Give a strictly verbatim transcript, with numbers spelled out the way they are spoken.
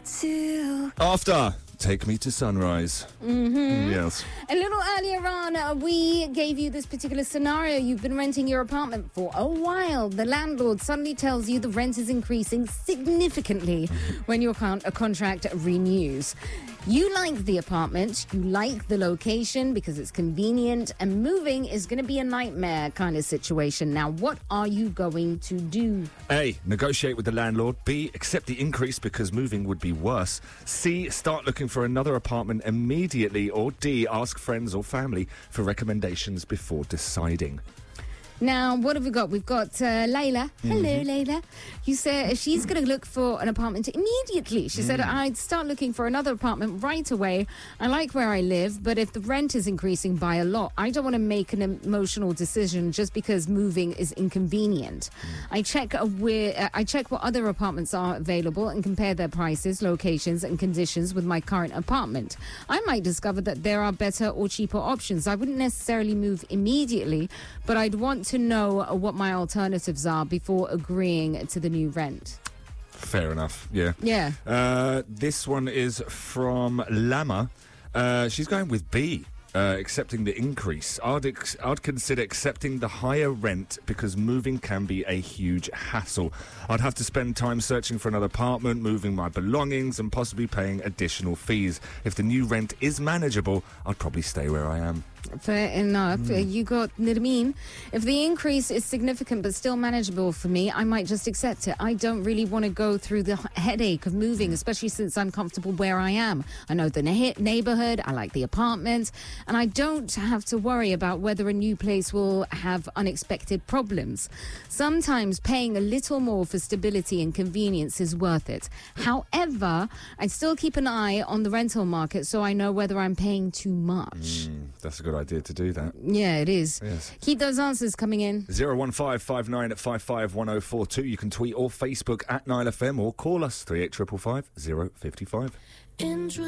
to. After Take Me to Sunrise. Mm-hmm. Yes. A little earlier on, uh, we gave you this particular scenario. You've been renting your apartment for a while. The landlord suddenly tells you the rent is increasing significantly when your con- a contract renews. You like the apartment, you like the location because it's convenient, and moving is going to be a nightmare kind of situation. Now, what are you going to do? A. Negotiate with the landlord. B. Accept the increase because moving would be worse. C. Start looking for another apartment immediately. Or D. Ask friends or family for recommendations before deciding. Now, what have we got? We've got uh, Layla. Hello, mm-hmm. Layla. You said she's going to look for an apartment immediately. She mm. said, I'd start looking for another apartment right away. I like where I live, but if the rent is increasing by a lot, I don't want to make an emotional decision just because moving is inconvenient. Mm. I check uh, where, uh, I check what other apartments are available and compare their prices, locations, and conditions with my current apartment. I might discover that there are better or cheaper options. I wouldn't necessarily move immediately, but I'd want to know what my alternatives are before agreeing to the new rent. Fair enough, yeah. Yeah. Uh, this one is from Lama. Uh, she's going with B. Uh, accepting the increase. I'd, ex- I'd consider accepting the higher rent because moving can be a huge hassle. I'd have to spend time searching for another apartment, moving my belongings, and possibly paying additional fees. If the new rent is manageable, I'd probably stay where I am. Fair enough. Mm. You got what I mean? If the increase is significant but still manageable for me, I might just accept it. I don't really want to go through the headache of moving, especially since I'm comfortable where I am. I know the na- neighborhood, I like the apartment, and I don't have to worry about whether a new place will have unexpected problems. Sometimes paying a little more for stability and convenience is worth it. However, I still keep an eye on the rental market so I know whether I'm paying too much. Mm, that's a good idea to do that. Yeah, it is. Yes. Keep those answers coming in. zero one five five nine five five one oh four two. You can tweet or Facebook at Nile F M or call us three eight five five five zero five five.